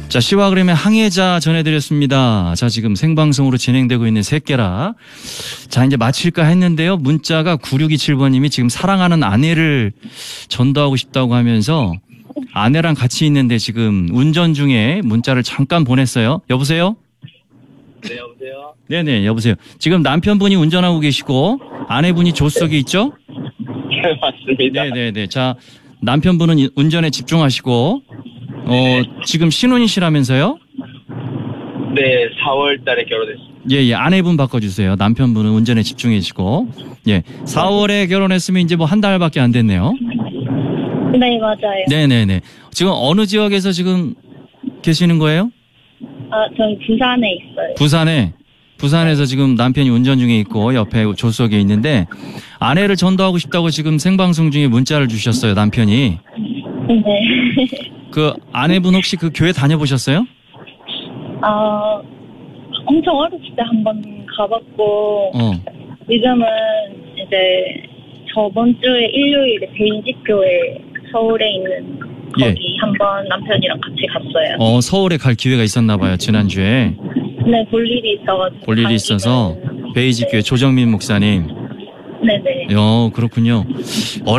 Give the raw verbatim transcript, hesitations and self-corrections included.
자, 시와 그림의 항해자 전해드렸습니다. 자, 지금 생방송으로 진행되고 있는 새끼라. 자, 이제 마칠까 했는데요. 문자가 구육이칠 번님이 지금 사랑하는 아내를 전도하고 싶다고 하면서 아내랑 같이 있는데 지금 운전 중에 문자를 잠깐 보냈어요. 여보세요? 네, 여보세요? 네네, 여보세요. 지금 남편분이 운전하고 계시고 아내분이 조수석에 있죠? 네, 맞습니다. 네네네. 자, 남편분은 운전에 집중하시고 어, 지금 신혼이시라면서요? 네, 사월 달에 결혼했습니다. 예, 예. 아내분 바꿔주세요. 남편분은 운전에 집중해주시고. 예. 사월에 결혼했으면 이제 뭐 한 달밖에 안 됐네요. 네, 맞아요. 네네네. 지금 어느 지역에서 지금 계시는 거예요? 아, 전 부산에 있어요. 부산에. 부산에서 지금 남편이 운전 중에 있고 옆에 조수석에 있는데 아내를 전도하고 싶다고 지금 생방송 중에 문자를 주셨어요. 남편이. 네. 그 아내분 혹시 그 교회 다녀보셨어요? 아, 엄청 어렸을 때 한 번 가봤고, 어. 지금은 이제 저번 주에 일요일에 대인지교회 서울에 있는 거기 예. 한번 남편이랑 같이 갔어요. 어, 서울에 갈 기회가 있었나 봐요. 지난주에. 네, 볼 일이 있어가지고. 볼 일이 있어서 베이직교회 조정민 목사님. 네네. 어, 그렇군요.